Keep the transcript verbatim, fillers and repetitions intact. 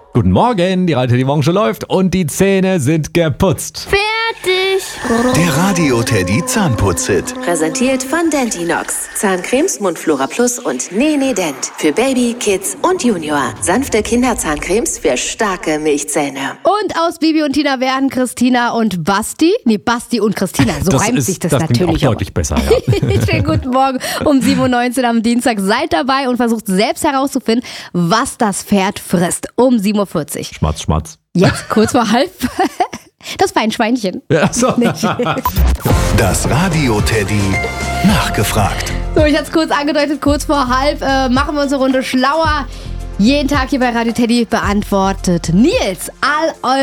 Guten Morgen, die Radio Teddy Morgenshow läuft und die Zähne sind geputzt. Fertig. Der Radio Teddy Zahnputz-Hit. Präsentiert von Dentinox. Zahncremes, Mundflora Plus und Nene Dent. Für Baby, Kids und Junior. Sanfte Kinderzahncremes für starke Milchzähne. Und aus Bibi und Tina werden Christina und Basti. Nee, Basti und Christina. So Das reimt ist- sich das, das klingt natürlich auch deutlich besser, ja. Schönen guten Morgen um sieben Uhr neunzehn am Dienstag. Seid dabei und versucht selbst herauszufinden, was das Pferd frisst. Um sieben Uhr vierzig. Schmatz, schmatz. Jetzt kurz vor halb. Das Feinschweinchen. Ja, so. Das Radio Teddy nachgefragt. So, ich hatte es kurz angedeutet, kurz vor halb äh, machen wir unsere Runde schlauer. Jeden Tag hier bei Radio Teddy beantwortet Nils all eure